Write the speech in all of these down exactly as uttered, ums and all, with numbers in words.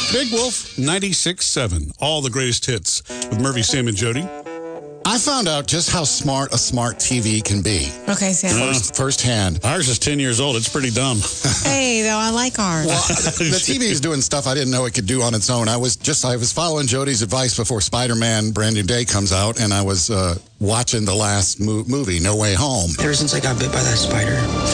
Big Wolf ninety-six seven. All the greatest hits with Murphy, Sam, and Jody. I found out just how smart a smart T V can be. Okay, Sam. First, firsthand. Ours is ten years old. It's pretty dumb. Hey, though, I like ours. Well, the T V is doing stuff I didn't know it could do on its own. I was just, I was following Jody's advice before Spider-Man Brand New Day comes out, and I was uh, watching the last mo- movie, No Way Home. Ever since I got bit by that spider,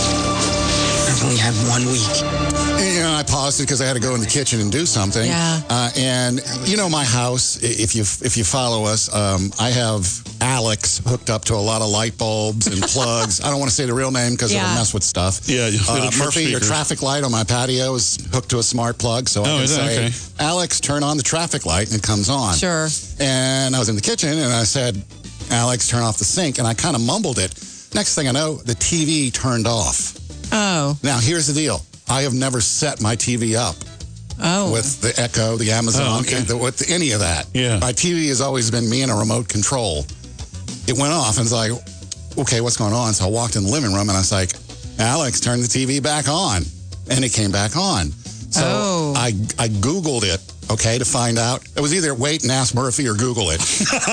I've only had one week. And I paused it because I had to go in the kitchen and do something. Yeah. Uh, and you know my house, if you if you follow us, um, I have Alex hooked up to a lot of light bulbs and plugs. I don't want to say the real name because Yeah. it'll mess with stuff. Yeah, Uh, it'll trip Murphy, your speakers. traffic light on my patio is hooked to a smart plug, so I Oh, can is it? say, Okay. Alex, turn on the traffic light, and it comes on. Sure. And I was in the kitchen, and I said, Alex, turn off the sink, and I kind of mumbled it. Next thing I know, the T V turned off. Oh. Now, here's the deal. I have never set my T V up Oh. with the Echo, the Amazon, Oh, okay. the, with any of that. Yeah. My T V has always been me and a remote control. It went off, and it's like, okay, what's going on? So I walked in the living room, and I was like, Alex, turn the T V back on. And it came back on. So Oh. I, I Googled it, okay, to find out. It was either wait and ask Murphy or Google it.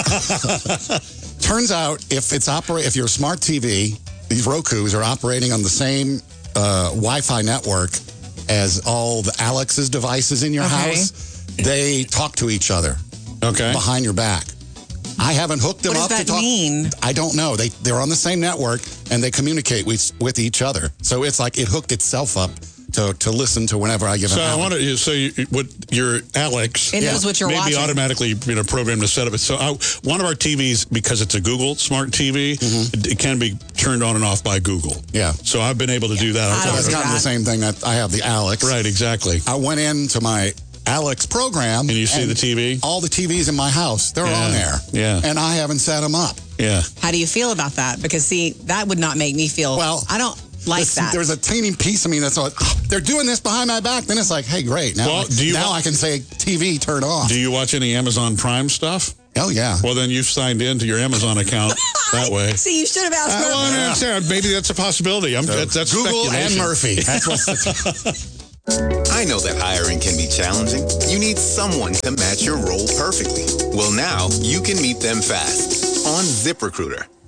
Turns out, if it's operate, if your smart T V, these Rokus are operating on the same uh, Wi-Fi network as all the Alex's devices in your Okay. house, they talk to each other Okay. behind your back. I haven't hooked them What up does to that talk. mean? I don't know. They they're on the same network and they communicate with with each other. So it's like it hooked itself up to to listen to whenever I give So it. I want to. So you, what your Alex? It knows what you're maybe watching. automatically you know programmed to set up it. So I, one of our T Vs, because it's a Google smart T V, it, it can be turned on and off by Google. Yeah. So I've been able to do that. I don't It's do kind of the that. same thing that I have the Alex. Right. Exactly. I went into my Alex program. And you see the T V? All the T Vs in my house, they're Yeah. on there. Yeah. And I haven't set them up. Yeah. How do you feel about that? Because, see, that would not make me feel, Well, I don't like This- that. There's a teeny piece of me that's like, oh, they're doing this behind my back. Then it's like, hey, great. Now, Well, do you now want- I can say T V turn off. Do you watch any Amazon Prime stuff? Oh, yeah. Well, then you've signed into your Amazon account that way. See, you should have asked I Murphy. want to understand. Maybe that's a possibility. I'm, So, that's, that's Google and speculation. Murphy. That's what's I know that hiring can be challenging. You need someone to match your role perfectly. Well, now you can meet them fast on ZipRecruiter.